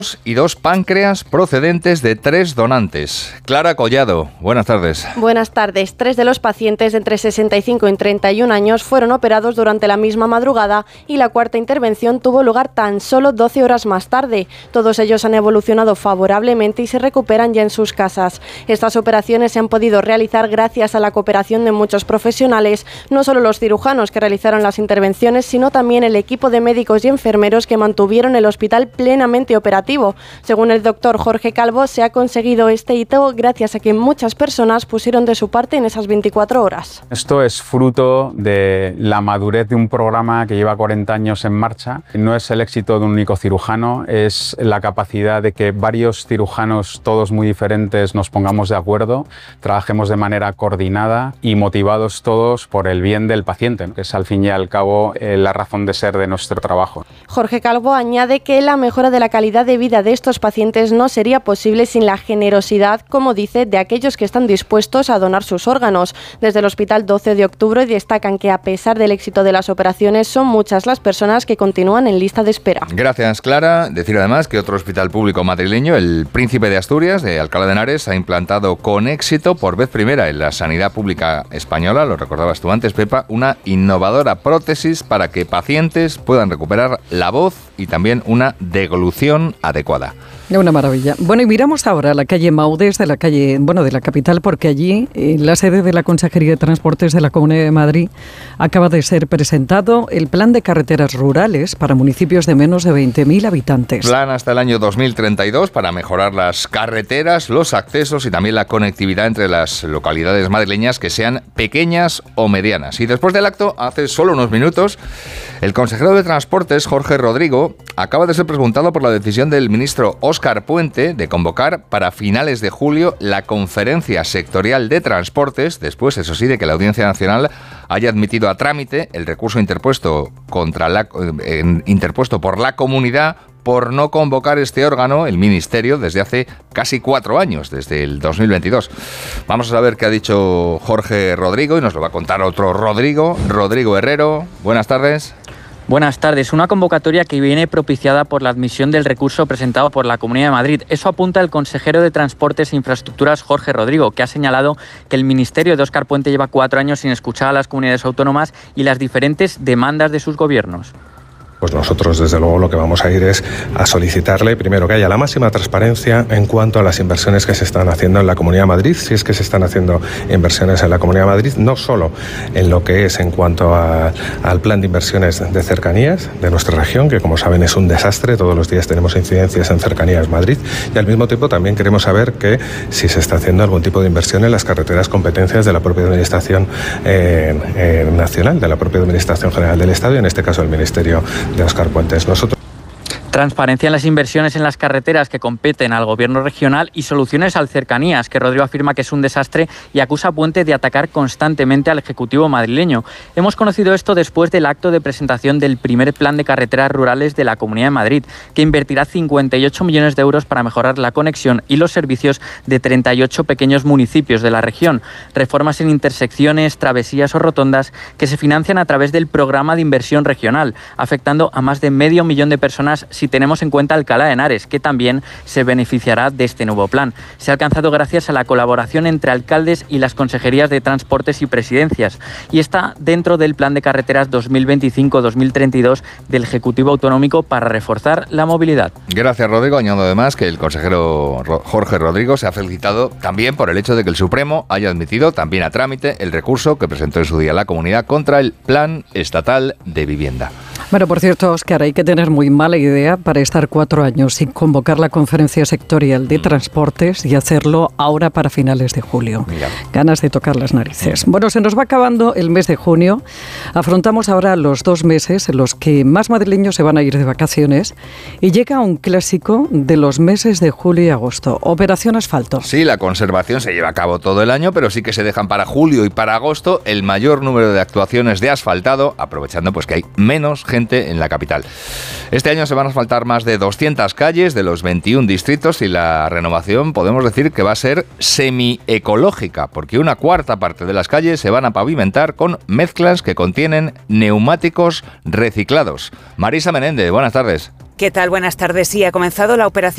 y 2 páncreas procedentes de 3 donantes. Clara Collado, buenas tardes. Buenas tardes. 3 de los pacientes de entre 65 y 31 años fueron operados durante la misma madrugada y la cuarta intervención tuvo lugar tan solo 12 horas más tarde. Todos ellos han evolucionado favorablemente y se recuperan ya en sus casas. Estas operaciones se han podido realizar gracias a la cooperación de muchos profesionales, no solo los cirujanos que realizaron las intervenciones, sino también el equipo de médicos y enfermeros que mantuvieron el hospital plenamente operativo. Según el doctor Jorge Calvo, se ha conseguido este hito gracias a que muchas personas pusieron de su parte en esas 24 horas. Esto es fruto de la madurez de un programa que lleva 40 años en marcha. No es el éxito de un único cirujano, es la capacidad de que varios cirujanos, todos muy diferentes, nos pongamos de acuerdo, trabajemos de manera coordinada y motivados todos por el bien del paciente, que es al fin y al cabo la razón de ser de nuestro trabajo. Jorge Calvo añade que la mejora de la calidad de vida de estos pacientes no sería posible sin la generosidad, como dice, de aquellos que están dispuestos a donar sus órganos. Desde el Hospital 12 de Octubre destacan que a pesar del éxito de las operaciones son muchas las personas que continúan en lista de espera. Gracias, Clara. Decir además que otro hospital público madrileño, el Príncipe de Asturias, de Alcalá de Henares, ha implantado con éxito por vez primera en la sanidad pública española, lo recordabas tú antes, Pepa, una innovadora prótesis para que pacientes puedan recuperar la voz y también una deglución adecuada. Una maravilla. Bueno, y miramos ahora la calle Maudes de la capital, porque allí, en la sede de la Consejería de Transportes de la Comunidad de Madrid, acaba de ser presentado el plan de carreteras rurales para municipios de menos de 20.000 habitantes. Plan hasta el año 2032 para mejorar las carreteras, los accesos y también la conectividad entre las localidades madrileñas que sean pequeñas o medianas. Y después del acto, hace solo unos minutos, el consejero de Transportes, Jorge Rodrigo, acaba de ser preguntado por la decisión del ministro Óscar Puente de convocar para finales de julio la conferencia sectorial de transportes, después, eso sí, de que la Audiencia Nacional haya admitido a trámite el recurso interpuesto por la comunidad por no convocar este órgano, el Ministerio, desde hace casi 4 años, desde el 2022. Vamos a saber qué ha dicho Jorge Rodrigo y nos lo va a contar otro Rodrigo Herrero. Buenas tardes. Buenas tardes. Una convocatoria que viene propiciada por la admisión del recurso presentado por la Comunidad de Madrid. Eso apunta el consejero de Transportes e Infraestructuras, Jorge Rodrigo, que ha señalado que el Ministerio de Óscar Puente lleva 4 años sin escuchar a las comunidades autónomas y las diferentes demandas de sus gobiernos. Pues nosotros, desde luego, lo que vamos a ir es a solicitarle, primero, que haya la máxima transparencia en cuanto a las inversiones que se están haciendo en la Comunidad de Madrid, si es que se están haciendo inversiones en la Comunidad de Madrid, no solo en lo que es en cuanto al plan de inversiones de cercanías de nuestra región, que como saben es un desastre, todos los días tenemos incidencias en cercanías Madrid, y al mismo tiempo también queremos saber que si se está haciendo algún tipo de inversión en las carreteras competencias de la propia Administración Nacional, de la propia Administración General del Estado, y en este caso el Ministerio de Óscar Puentes. Transparencia en las inversiones en las carreteras que competen al gobierno regional y soluciones al cercanías, que Rodrigo afirma que es un desastre y acusa a Puente de atacar constantemente al Ejecutivo madrileño. Hemos conocido esto después del acto de presentación del primer plan de carreteras rurales de la Comunidad de Madrid, que invertirá 58 millones de euros para mejorar la conexión y los servicios de 38 pequeños municipios de la región. Reformas en intersecciones, travesías o rotondas que se financian a través del programa de inversión regional, afectando a más de 500.000 de personas si tenemos en cuenta Alcalá de Henares, que también se beneficiará de este nuevo plan. Se ha alcanzado gracias a la colaboración entre alcaldes y las consejerías de Transportes y Presidencias, y está dentro del plan de carreteras 2025-2032 del Ejecutivo Autonómico para reforzar la movilidad. Gracias, Rodrigo. Añado además que el consejero Jorge Rodrigo se ha felicitado también por el hecho de que el Supremo haya admitido también a trámite el recurso que presentó en su día la comunidad contra el Plan Estatal de Vivienda. Bueno, por cierto, Óscar, hay que tener muy mala idea para estar 4 años sin convocar la conferencia sectorial de transportes y hacerlo ahora para finales de julio. Mira. Ganas de tocar las narices. Bueno, se nos va acabando el mes de junio. Afrontamos ahora los 2 meses en los que más madrileños se van a ir de vacaciones y llega un clásico de los meses de julio y agosto. Operación Asfalto. Sí, la conservación se lleva a cabo todo el año, pero sí que se dejan para julio y para agosto el mayor número de actuaciones de asfaltado, aprovechando pues que hay menos gente en la capital. Este año se van a asfaltar más de 200 calles de los 21 distritos y la renovación podemos decir que va a ser semi-ecológica, porque una cuarta parte de las calles se van a pavimentar con mezclas que contienen neumáticos reciclados. Marisa Menéndez, buenas tardes. ¿Qué tal? Buenas tardes. Sí, ha comenzado la operación